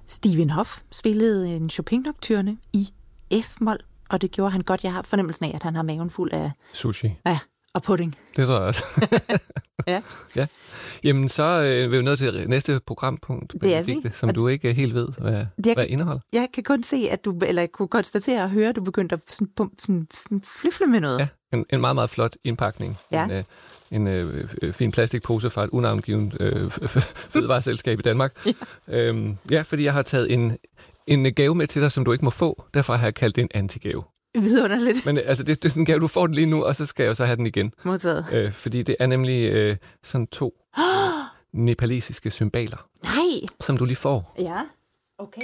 Stephen Hoff spillede en Chopin-nocturne i F-mol, og det gjorde han godt. Jeg har fornemmelsen af, at han har maven fuld af... Sushi. Ja, og pudding. Det tror jeg også. Ja. Ja. Jamen, så er vi jo nødt til næste programpunkt, det er vi. Som du ikke helt ved, hvad indeholder. Jeg kan kun se, at du, eller jeg kunne konstatere og høre, at du begyndte at sådan flifle med noget. Ja, en meget, meget flot indpakning. Ja. En fin plastikpose fra et unavngivet fødevareselskab i Danmark. Ja. Fordi jeg har taget en gave med til dig, som du ikke må få. Derfor har jeg kaldt det en antigave. Vidunderligt. Men altså, det er sådan en gave, du får den lige nu, og så skal jeg jo så have den igen. Modtaget. Fordi det er nemlig sådan 2 nepalesiske cymbaler. Nej! Som du lige får. Ja, okay.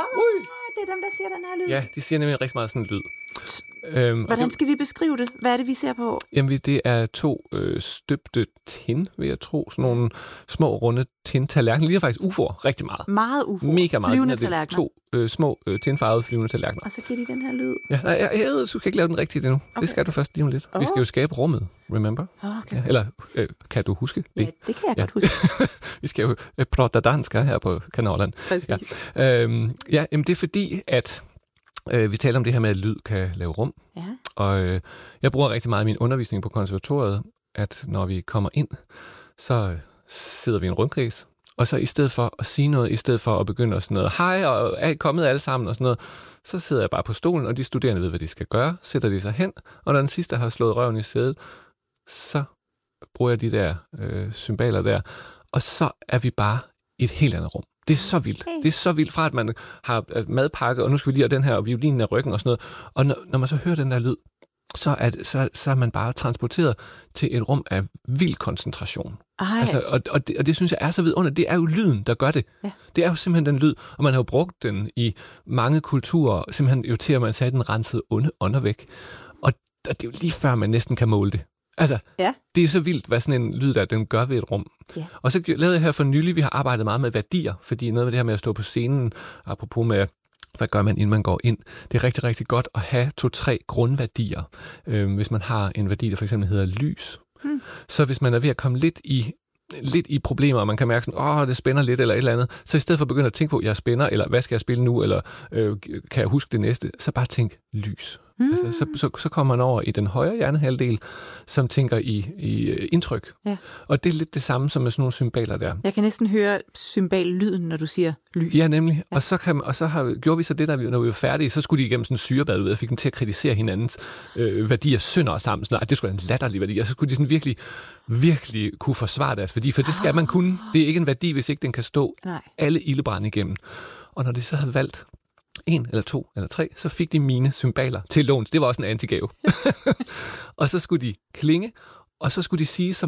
Det er dem, der siger den her lyd. Ja, de siger nemlig rigtig meget sådan en lyd. Hvordan skal vi beskrive det? Hvad er det, vi ser på? Jamen, det er 2 støbte tin, vil jeg tro. Sådan nogle små, runde tin-tallerkener. Lige faktisk UFO'er rigtig meget. Meget UFO'er. Mega meget. Flyvende tallerkener. 2 små tinfarvede flyvende tallerkener. Og så giver de den her lyd. Ja, nej, du skal ikke lave den rigtigt endnu. Okay. Det skal du først lige om lidt. Vi skal jo skabe rummet, remember? Okay. Ja, eller kan du huske det? Ja, det kan jeg godt huske. Vi skal jo prata danska her på kanalen. Præcis. Ja, jamen det er fordi, at vi taler om det her med, at lyd kan lave rum. Ja. Og jeg bruger rigtig meget i min undervisning på konservatoriet, at når vi kommer ind, så sidder vi i en rundkreds, og så i stedet for at sige noget, i stedet for at begynde at sådan noget, hej, og er I kommet alle sammen, og sådan noget, så sidder jeg bare på stolen, og de studerende ved, hvad de skal gøre, sætter de sig hen, og når den sidste har slået røven i sædet, så bruger jeg de der cymbaler der, og så er vi bare i et helt andet rum. Det er så vildt. Okay. Det er så vildt fra, at man har madpakke, og nu skal vi lige have den her, og violinen af ryggen og sådan noget. Og når man så hører den der lyd, så er man bare transporteret til et rum af vild koncentration. Altså, og det synes jeg er så vidunderligt. Det er jo lyden, der gør det. Ja. Det er jo simpelthen den lyd, og man har jo brugt den i mange kulturer, simpelthen jo til, at man sagde, at den rensede onde ånder væk. Og det er jo lige før, man næsten kan måle det. Altså, det er så vildt, hvad sådan en lyd der, den gør ved et rum. Yeah. Og så lavede jeg her for nylig, vi har arbejdet meget med værdier, fordi noget med det her med at stå på scenen, apropos med, hvad gør man, inden man går ind, det er rigtig, rigtig godt at have 2-3 grundværdier. Hvis man har en værdi, der for eksempel hedder lys, så hvis man er ved at komme lidt i problemer, og man kan mærke sådan, det spænder lidt eller et eller andet, så i stedet for at begynde at tænke på, jeg spænder, eller hvad skal jeg spille nu, eller kan jeg huske det næste, så bare tænk lys. Altså, så kommer man over i den højre hjernehalvdel, som tænker i indtryk. Ja. Og det er lidt det samme som med sådan nogle cymbaler der. Jeg kan næsten høre cymballyden, når du siger lys. Ja, nemlig. Ja. Og så gjorde vi så det, når vi var færdige, så skulle de igennem sådan en syrebad ud, og fik dem til at kritisere hinandens værdier sønder sammen. Sådan, det skulle være en latterlig værdi. Og så skulle de sådan virkelig, virkelig kunne forsvare deres værdi, for det skal man kunne. Det er ikke en værdi, hvis ikke den kan stå alle ildebrand igennem. Og når de så havde valgt 1 eller 2 eller 3, så fik de mine cymbaler til låns. Det var også en antigave. Og så skulle de klinge, og så skulle de sige så